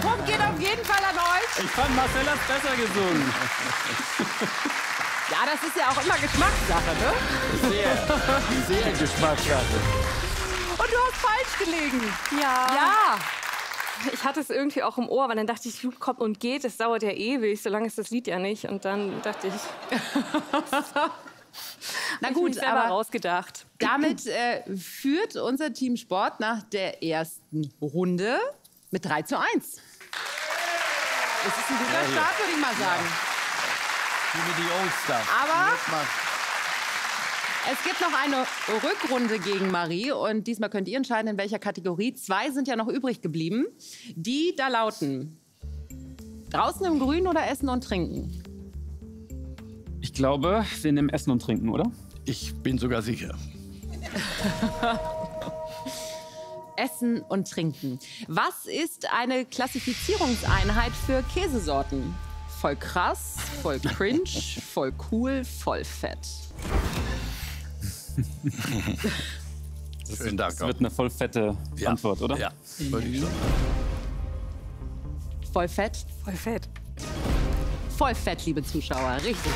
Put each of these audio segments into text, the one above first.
Punkt geht auf jeden Fall an euch. Ich fand Marcel hat's besser gesungen. Ja, das ist ja auch immer Geschmackssache, ne? Sehr Geschmackssache. Und du hast falsch gelegen. Ja. Ja. Ich hatte es irgendwie auch im Ohr, weil dann dachte ich, Flut kommt und geht, es dauert ja ewig, so lange ist das Lied ja nicht. Und dann dachte ich, Na gut, gut, selber aber rausgedacht. damit führt unser Team Sport nach der ersten Runde mit 3:1. Das ist ein guter Start, würde ich mal sagen. Wie die Old Stuff. Aber es gibt noch eine Rückrunde gegen Marie und diesmal könnt ihr entscheiden, in welcher Kategorie. 2 sind ja noch übrig geblieben. Die da lauten: Draußen im Grün oder Essen und Trinken? Ich glaube, wir nehmen Essen und Trinken, oder? Ich bin sogar sicher. Essen und Trinken. Was ist eine Klassifizierungseinheit für Käsesorten? Voll krass, voll cringe, voll cool, voll fett. Schönen Dank. Das wird eine voll fette Antwort, oder? Ja, würde ich schon. Voll fett? Voll fett. Voll fett, liebe Zuschauer, richtig.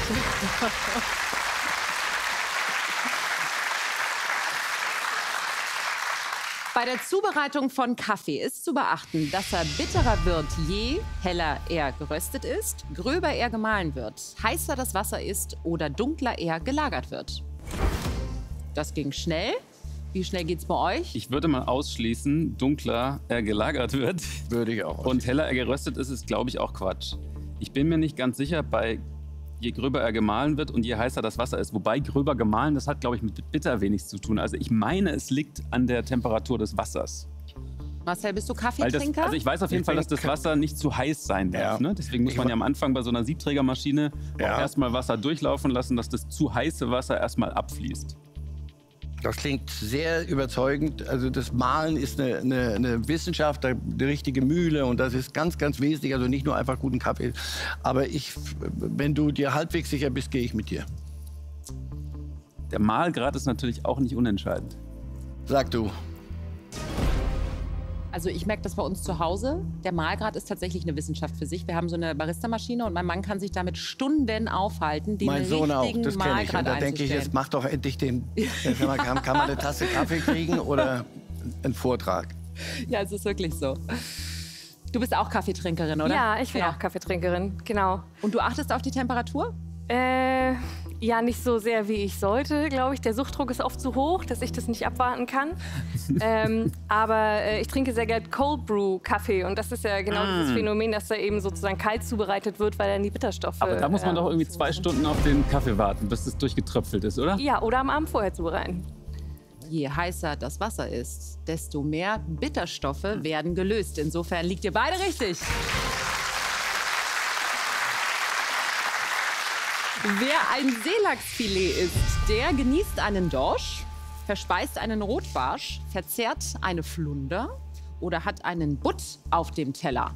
Bei der Zubereitung von Kaffee ist zu beachten, dass er bitterer wird, je heller er geröstet ist, gröber er gemahlen wird, heißer das Wasser ist oder dunkler er gelagert wird. Das ging schnell. Wie schnell geht's bei euch? Ich würde mal ausschließen, dunkler er gelagert wird Würde ich auch. und heller er geröstet ist glaube ich, auch Quatsch. Ich bin mir nicht ganz sicher, je gröber er gemahlen wird und je heißer das Wasser ist. Wobei gröber gemahlen, das hat, glaube ich, mit bitter wenig zu tun. Also ich meine, es liegt an der Temperatur des Wassers. Marcel, bist du Weil Kaffeetrinker? also ich weiß auf jeden Fall, dass das Wasser nicht zu heiß sein darf. Ja. Ne? Deswegen muss man ja am Anfang bei so einer Siebträgermaschine auch Ja. erstmal Wasser durchlaufen lassen, dass das zu heiße Wasser erstmal abfließt. Das klingt sehr überzeugend. Also das Mahlen ist eine Wissenschaft, eine richtige Mühle und das ist ganz, ganz wesentlich. Also nicht nur einfach guten Kaffee. Aber wenn du dir halbwegs sicher bist, gehe ich mit dir. Der Mahlgrad ist natürlich auch nicht unentscheidend. Sag du. Also ich merke das bei uns zu Hause. Der Mahlgrad ist tatsächlich eine Wissenschaft für sich. Wir haben so eine Barista-Maschine und mein Mann kann sich damit Stunden aufhalten, den Mein Sohn auch, richtigen das kenne ich. Mahlgrad Und da denke ich, jetzt mach doch endlich den. Kann man eine Tasse Kaffee kriegen oder einen Vortrag? Ja, es ist wirklich so. Du bist auch Kaffeetrinkerin, oder? Ja, ich bin auch Kaffeetrinkerin, genau. Und du achtest auf die Temperatur? Ja, nicht so sehr, wie ich sollte, glaube ich. Der Suchtdruck ist oft zu hoch, dass ich das nicht abwarten kann. Aber ich trinke sehr gerne Cold Brew Kaffee. Und das ist ja genau dieses Phänomen, dass er eben sozusagen kalt zubereitet wird, weil er die Bitterstoffe... Aber da muss man doch irgendwie 2 Stunden auf den Kaffee warten, bis es durchgetröpfelt ist, oder? Ja, oder am Abend vorher zubereiten. Je heißer das Wasser ist, desto mehr Bitterstoffe werden gelöst. Insofern liegt ihr beide richtig. Wer ein Seelachsfilet isst, der genießt einen Dorsch, verspeist einen Rotbarsch, verzehrt eine Flunder oder hat einen Butt auf dem Teller.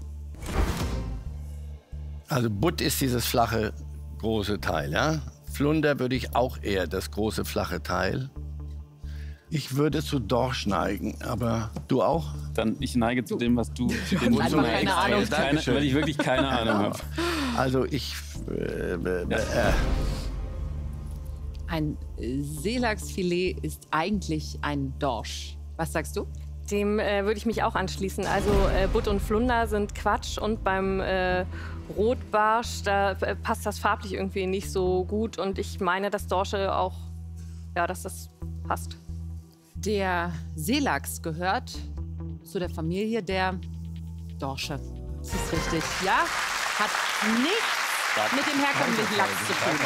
Also Butt ist dieses flache, große Teil, ja? Flunder würde ich auch eher das große, flache Teil. Ich würde zu Dorsch neigen, aber du auch? Dann ich neige zu dem, was du... Zu dem, hast einfach keine Ahnung. weil ich wirklich keine Ahnung habe. Also ich... Ein Seelachsfilet ist eigentlich ein Dorsch. Was sagst du? Dem würde ich mich auch anschließen. Also Butt und Flunder sind Quatsch und beim Rotbarsch, da passt das farblich irgendwie nicht so gut. Und ich meine, dass Dorsche auch, ja, dass das passt. Der Seelachs gehört zu der Familie der Dorsche. Das ist richtig. Ja, hat nichts mit dem herkömmlichen Lachs zu tun.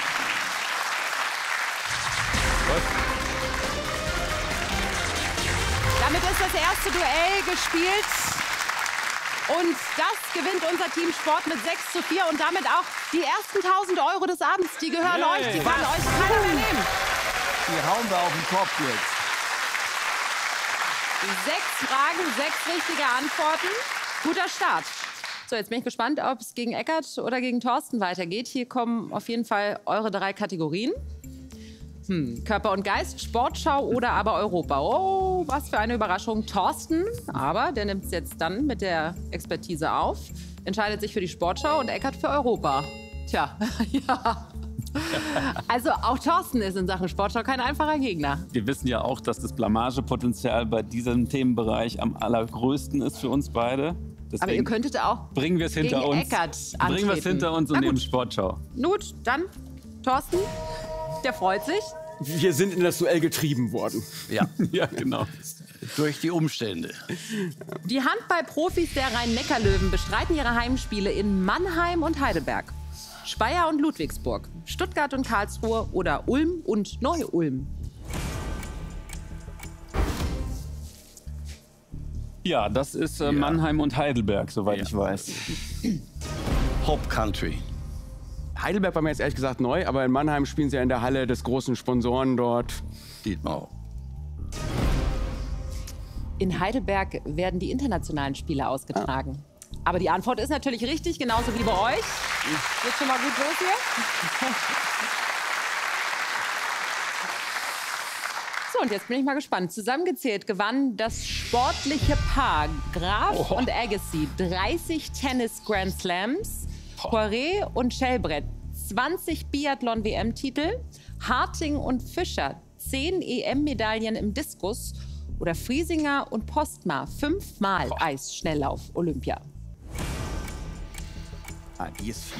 Damit ist das erste Duell gespielt. Und das gewinnt unser Team Sport mit 6:4 und damit auch die ersten 1.000 Euro des Abends. Die gehören euch, die kann euch keiner mehr nehmen. Die hauen wir auf den Kopf jetzt. 6 Fragen, 6 richtige Antworten. Guter Start. So, jetzt bin ich gespannt, ob es gegen Eckart oder gegen Thorsten weitergeht. Hier kommen auf jeden Fall eure 3 Kategorien. Körper und Geist, Sportschau oder aber Europa. Oh, was für eine Überraschung. Thorsten, aber der nimmt es jetzt dann mit der Expertise auf, entscheidet sich für die Sportschau und Eckart für Europa. Tja, ja. Also auch Thorsten ist in Sachen Sportschau kein einfacher Gegner. Wir wissen ja auch, dass das Blamagepotenzial bei diesem Themenbereich am allergrößten ist für uns beide. Deswegen aber ihr könntet auch bringen wir es hinter uns. Eckart antreten. Bringen wir es hinter uns und nehmen Sportschau. Gut, dann Thorsten, der freut sich. Wir sind in das Duell getrieben worden. Ja, Ja, genau. durch die Umstände. Die Handballprofis der Rhein-Neckar-Löwen bestreiten ihre Heimspiele in Mannheim und Heidelberg, Speyer und Ludwigsburg, Stuttgart und Karlsruhe oder Ulm und Neu-Ulm. Ja, das ist Mannheim und Heidelberg, soweit ich weiß. Hop Country. Heidelberg war mir jetzt ehrlich gesagt neu, aber in Mannheim spielen sie ja in der Halle des großen Sponsoren dort. Dietmar. In Heidelberg werden die internationalen Spiele ausgetragen. Aber die Antwort ist natürlich richtig, genauso wie bei euch. Geht schon mal gut los hier. So, und jetzt bin ich mal gespannt. Zusammengezählt gewann das sportliche Paar Graf und Agassi 30 Tennis-Grand Slams, Poiré und Schellbrett 20 Biathlon-WM-Titel, Harting und Fischer 10 EM-Medaillen im Diskus oder Friesinger und Postma 5-mal Eisschnelllauf Olympia. Die ist viel.